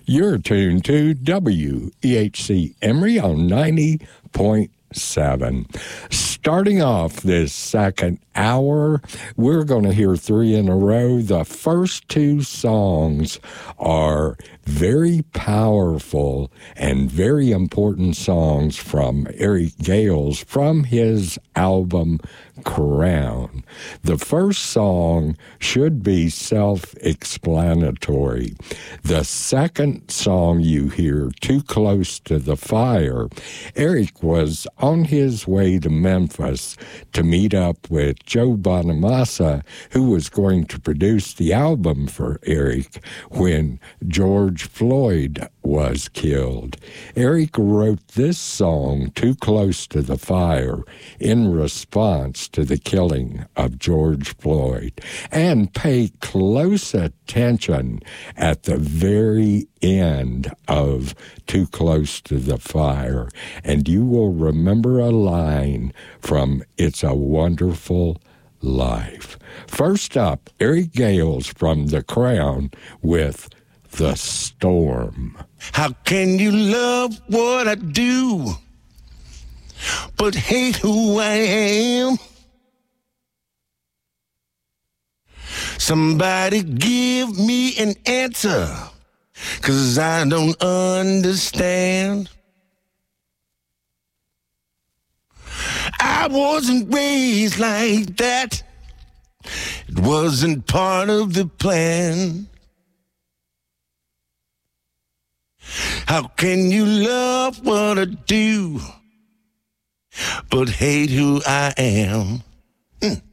You're tuned to WEHC Emory on 90.7. Starting off this second hour, we're going to hear three in a row. The first two songs are very powerful and very important songs from Eric Gales from his album Crown. The first song should be self-explanatory. The second song you hear, Too Close to the Fire, Eric was on his way to Memphis to meet up with Joe Bonamassa, who was going to produce the album for Eric when George Floyd was killed. Eric wrote this song, Too Close to the Fire, in response to the killing of George Floyd. And pay close attention at the very end of Too Close to the Fire, and you will remember a line from It's a Wonderful Life. First up, Eric Gales from The Crown with The Storm. How can you love what I do, but hate who I am? Somebody give me an answer, 'cause I don't understand. I wasn't raised like that. It wasn't part of the plan. How can you love what I do, but hate who I am?